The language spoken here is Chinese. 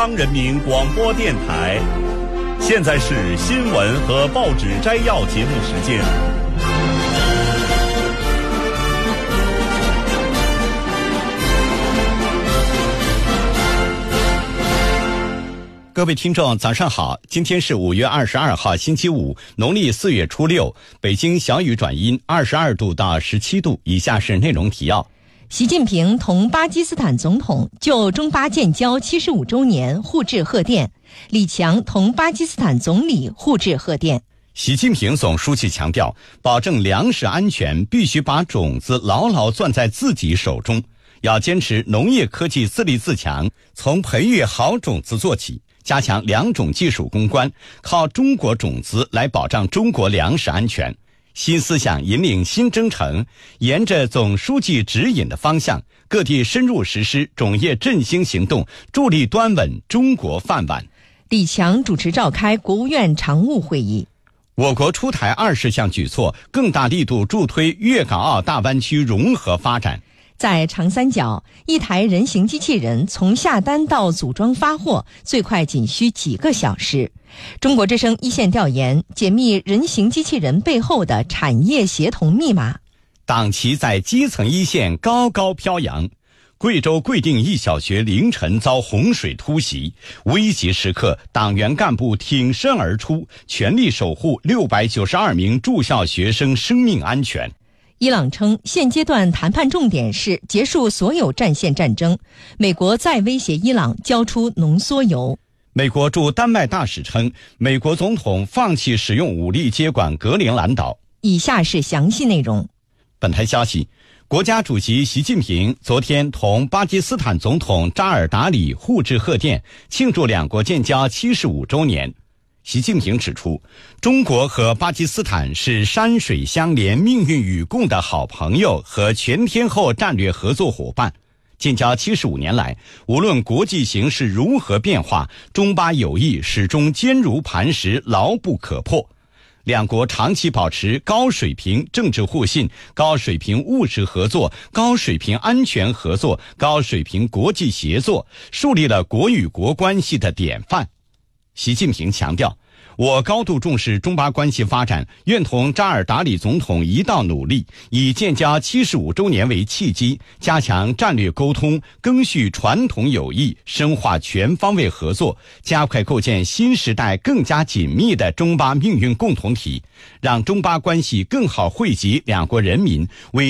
中央人民广播电台，现在是新闻和报纸摘要节目时间。各位听众早上好，今天是5月22号星期五，农历4月初6，北京小雨转阴，22度到17度。以下是内容提要。 习近平同巴基斯坦总统就中巴建交75周年互致贺电，李强同巴基斯坦总理互致贺电。 习近平总书记强调，保证粮食安全必须把种子牢牢攥在自己手中，要坚持农业科技自立自强，从培育好种子做起，加强良种技术攻关，靠中国种子来保障中国粮食安全。新思想引领新征程，沿着总书记指引的方向，各地深入实施种业振兴行动，助力端稳中国饭碗。 李强主持召开国务院常务会议。 我国出台20项举措，更大力度助推粤港澳大湾区融合发展。 在长三角，一台人形机器人从下单到组装发货，最快仅需几个小时。中国之声一线调研，解密人形机器人背后的产业协同密码。 党旗在基层一线高高飘扬。贵州贵定一小学凌晨遭洪水突袭，危急时刻，党员干部挺身而出，全力守护692名住校学生生命安全。 伊朗称，现阶段谈判重点是结束所有战线战争。美国再威胁伊朗交出浓缩铀。 美国驻丹麦大使称，美国总统放弃使用武力接管格陵兰岛。 以下是详细内容。 本台消息，国家主席习近平昨天同巴基斯坦总统扎尔达里互致贺电，庆祝两国建交75周年。习近平指出，中国和巴基斯坦是山水相连、命运与共的好朋友和全天候战略合作伙伴。建交75年来，无论国际形势如何变化，中巴友谊始终坚如磐石、牢不可破。两国长期保持高水平政治互信、高水平务实合作、高水平安全合作、高水平国际协作，树立了国与国关系的典范。习近平强调，我高度重视中巴关系发展，愿同扎尔达里总统一道努力，以建交75周年为契机，加强战略沟通，赓续传统友谊，深化全方位合作，加快构建新时代更加紧密的中巴命运共同体，让中巴关系更好惠及两国人民，为